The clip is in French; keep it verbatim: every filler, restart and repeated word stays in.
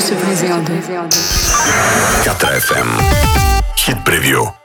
se briser en deux. quatre эф эм. Хит-превью.